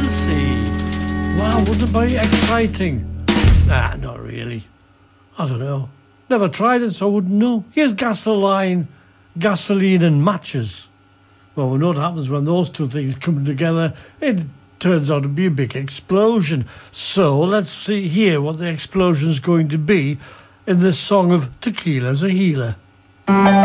the sea. Wow, wouldn't it be exciting? Nah, not really. I don't know. Never tried it, so I wouldn't know. Here's gasoline and matches. Well, we know what happens when those two things come together. It turns out to be a big explosion. So let's see here what the explosion's going to be in this song of Tequila's a Healer.